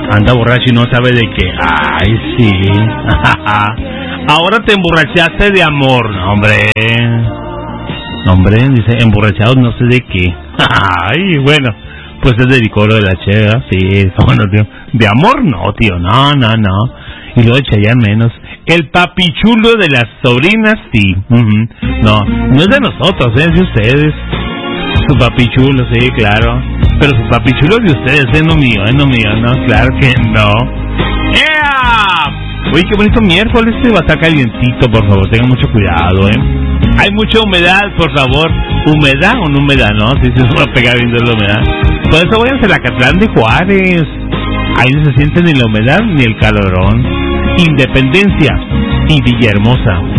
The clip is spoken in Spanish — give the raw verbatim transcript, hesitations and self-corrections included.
anda borracho y no sabe de qué. Ay, sí. Ahora te emborrachaste de amor, no, hombre. No, hombre, dice, emborrachado no sé de qué. Ay, bueno, pues se dedicó lo de la cheva, sí, bueno, tío. De amor no, tío, no, no, no. Y luego de Chayanne menos. El papichulo de las sobrinas, sí. Uh-huh. No, no es de nosotros, es de ustedes. Su papichulo, sí, claro. Pero su papichulo es de ustedes, es no mío, es no mío, no, claro que no. ¡Ea! Uy, qué bonito miércoles, este va a estar calientito, por favor, tengan mucho cuidado, ¿eh? Hay mucha humedad, por favor. ¿Humedad o no humedad, no? Si se va a pegar viendo la humedad. Por eso váyanse a la Catlán de Juárez. Ahí no se siente ni la humedad ni el calorón. Independencia y Villahermosa.